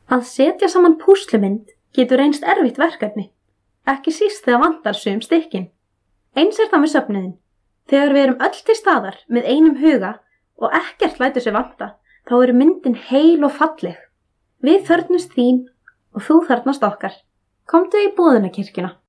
Að setja saman púslumynd getur reynst erfitt verkefni, ekki síst þegar vantar sum stykkin. Eins það með söfnuðinn. Þegar við erum öll til staðar með einum huga og ekkert lætur sig vanta, þá myndin heil og falleg. Við þörfnumst þín og þú þarfnast okkar. Komdu í boðunarkirkjuna.